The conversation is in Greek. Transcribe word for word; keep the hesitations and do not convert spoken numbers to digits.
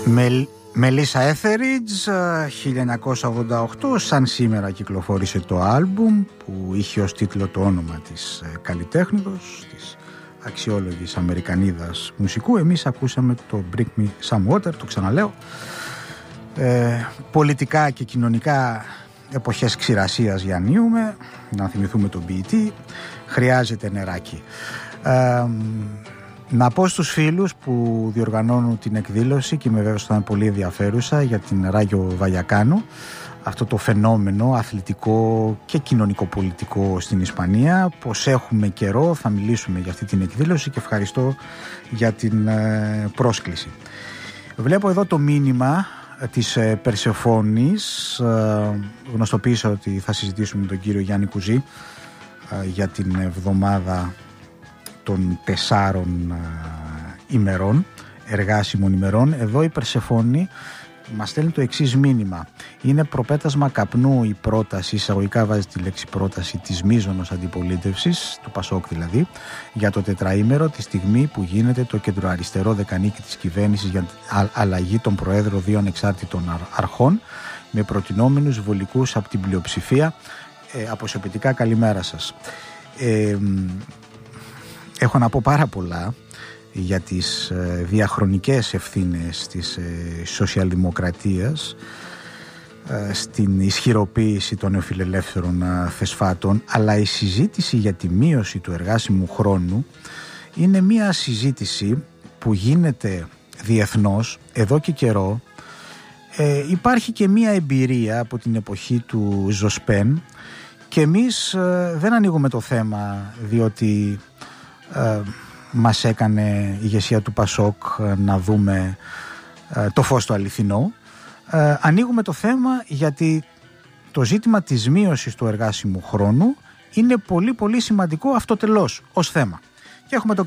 Μελ, Μελίσσα Έθεριτζ, χίλια εννιακόσια ογδόντα οκτώ, σαν σήμερα κυκλοφόρησε το άλμπουμ που είχε ως τίτλο το όνομα της καλλιτέχνηδος, της αξιόλογης Αμερικανίδας μουσικού. Εμείς ακούσαμε το Bring Me Some Water, το ξαναλέω. Ε, πολιτικά και κοινωνικά εποχές ξηρασίας διανύουμε, να θυμηθούμε τον ποιητή, χρειάζεται νεράκι. Ε, Να πω στους φίλους που διοργανώνουν την εκδήλωση, και είμαι βέβαιος ότι θα είναι πολύ ενδιαφέρουσα, για την Ράγιο Βαγιακάνο, αυτό το φαινόμενο αθλητικό και κοινωνικοπολιτικό στην Ισπανία, πως έχουμε καιρό, θα μιλήσουμε για αυτή την εκδήλωση και ευχαριστώ για την ε, πρόσκληση. Βλέπω εδώ το μήνυμα της ε, Περσεφόνης, ε, γνωστοποίησα ότι θα συζητήσουμε με τον κύριο Γιάννη Κουζή ε, για την εβδομάδα των τεσσάρων α, ημερών, εργάσιμων ημερών. Εδώ η Περσεφόνη μας στέλνει το εξής μήνυμα. Είναι προπέτασμα καπνού η πρόταση, εισαγωγικά βάζει τη λέξη πρόταση, της μείζωνος αντιπολίτευσης, του Πασόκ δηλαδή, για το τετραήμερο, τη στιγμή που γίνεται το κεντροαριστερό δεκανίκη της κυβέρνησης για αλλαγή των προέδρων δύο ανεξάρτητων αρχών, με προτινόμενους βολικούς από την πλειοψηφία. Ε, αποσιοποιητικά καλημέρα σας. Ε, Έχω να πω πάρα πολλά για τις ε, διαχρονικές ευθύνες της ε, σοσιαλδημοκρατίας ε, στην ισχυροποίηση των νεοφιλελεύθερων ε, θεσφάτων, αλλά η συζήτηση για τη μείωση του εργάσιμου χρόνου είναι μια συζήτηση που γίνεται διεθνώς εδώ και καιρό. Ε, υπάρχει και μια εμπειρία από την εποχή του Ζοσπέν και εμείς ε, δεν ανοίγουμε το θέμα διότι Ε, μας έκανε η ηγεσία του Πασόκ ε, να δούμε ε, το φως το αληθινό. Ε, ανοίγουμε το θέμα γιατί το ζήτημα της μείωσης του εργάσιμου χρόνου είναι πολύ πολύ σημαντικό αυτοτελώς ως θέμα. Και έχουμε τον